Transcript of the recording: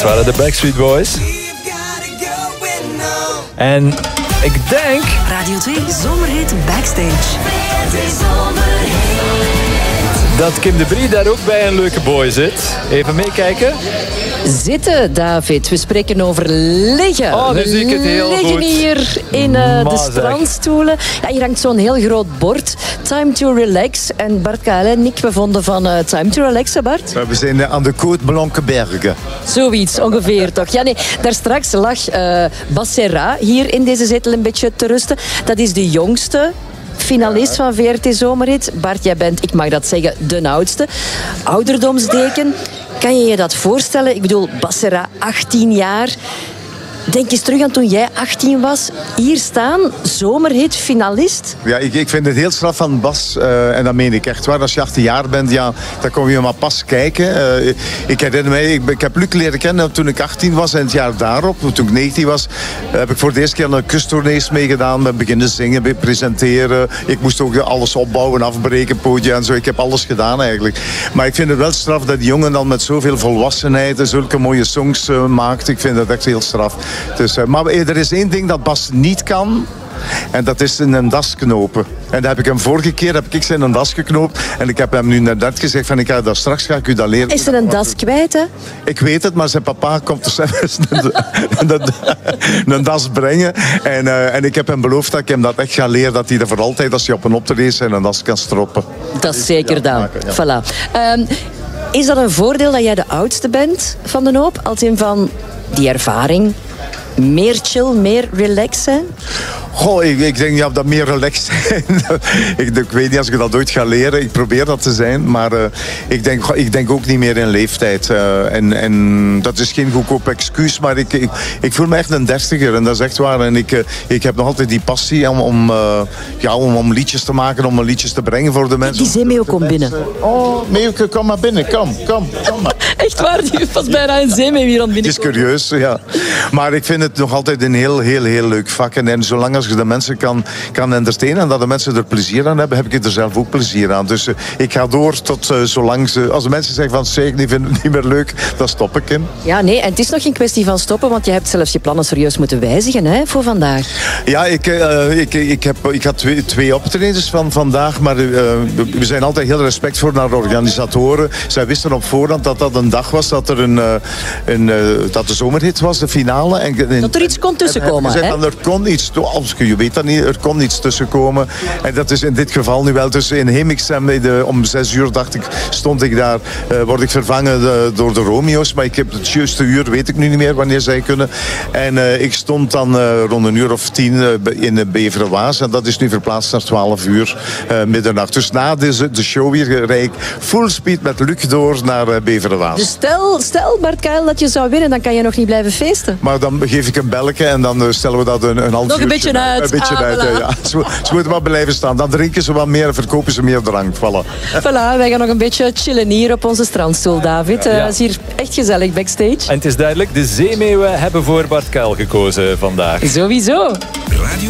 Het waren de Backstreet Boys. En ik denk... Radio 2 Zomerhit Backstage. dat Kim de Brie daar ook bij een leuke boy zit. Even meekijken. Zitten, David. We spreken over liggen. Oh, nu zie ik het heel liggen goed. hier in de strandstoelen. Ja, hier hangt zo'n heel groot bord. Time to relax. En Bart Kael en ik, we vonden van time to relax, hè Bart? We zijn aan de Côte Blankenbergen. Zoiets, ongeveer toch. Ja, nee, daar straks lag Bas Serra hier in deze zetel een beetje te rusten. Dat is de jongste finalist van VRT Zomerhit. Bart, jij bent, ik mag dat zeggen, de oudste. Ouderdomsdeken. Kan je je dat voorstellen? Ik bedoel, Bas Serra, 18 jaar. Denk eens terug aan toen jij 18 was. Hier staan, Zomerhit, finalist. Ja, ik vind het heel straf van Bas. En dat meen ik echt waar. Als je 18 jaar bent, ja, dan kom je maar pas kijken. Ik herinner mij, ik heb Luc leren kennen toen ik 18 was. En het jaar daarop, toen ik 19 was, heb ik voor de eerste keer een kusttournees meegedaan. Met beginnen zingen, presenteren. Ik moest ook alles opbouwen, afbreken, podium en zo. Ik heb alles gedaan eigenlijk. Maar ik vind het wel straf dat die jongen dan met zoveel volwassenheid en zulke mooie songs maakt. Ik vind dat echt heel straf. Dus, maar er is één ding dat Bas niet kan. En dat is in een das knopen. En dat heb ik hem vorige keer zijn een das geknoopt. En ik heb hem nu net gezegd van straks ga ik u dat leren. Is er een das kwijt, hè? Ik weet het, maar zijn papa komt dus een das brengen. En ik heb hem beloofd dat ik hem dat echt ga leren. Dat hij er voor altijd, als hij op een optreden is, een das kan stroppen. Dat is zeker dan. Ja. Voilà. Is dat een voordeel dat jij de oudste bent van de hoop? Als in van die ervaring... Meer chill, meer relaxed zijn? Goh, ik denk niet of dat meer relaxed zijn. ik weet niet als ik dat ooit ga leren. Ik probeer dat te zijn, maar ik denk ook niet meer in leeftijd. En dat is geen goedkoop excuus, maar ik voel me echt een dertiger en dat is echt waar. En ik heb nog altijd die passie om liedjes te maken, om liedjes te brengen voor de mensen. Die zeemeeuw komt binnen. Oh, Meeuwke, kom maar binnen. Kom maar. Echt waar, die was bijna een zeemeeuw hier aan het binnen. Het is curieus, ja. Maar ik vind het nog altijd een heel leuk vak. En zolang als je de mensen kan entertainen en dat de mensen er plezier aan hebben, heb ik er zelf ook plezier aan. Dus ik ga door tot zolang als de mensen zeggen van ik vind het niet meer leuk, dan stop ik hem. Ja, nee, en het is nog geen kwestie van stoppen, want je hebt zelfs je plannen serieus moeten wijzigen, hè, voor vandaag. Ja, ik had twee optredens van vandaag, maar we zijn altijd heel respectvol naar de organisatoren. Zij wisten op voorhand dat dat een dag was, dat er dat de zomerhit was, de finale. En dat er iets kon tussenkomen, hè? Er kon iets, je weet dat niet, er kon iets tussenkomen. En dat is in dit geval nu wel. Dus in Hemixem, om 6 uur dacht ik, stond ik daar, word ik vervangen door de Romeo's. Maar ik heb het juiste uur, weet ik nu niet meer wanneer zij kunnen. En ik stond dan rond 1:10 in Beverwaas. En dat is nu verplaatst naar 12 uur middernacht. Dus na de show hier rijd ik full speed met Luc door naar Beverwaas. Dus stel Bart Kael, dat je zou winnen, dan kan je nog niet blijven feesten. Maar dan geef ik een belletje en dan stellen we dat een half uur. Nog een beetje uit. Een beetje uit, voilà. ja. Ze moeten maar blijven staan. Dan drinken ze wat meer en verkopen ze meer drank. Voilà. Voilà, wij gaan nog een beetje chillen hier op onze strandstoel, David. Het is hier echt gezellig backstage. En het is duidelijk, de zeemeeuwen hebben voor Bart Kael gekozen vandaag. Sowieso. Radio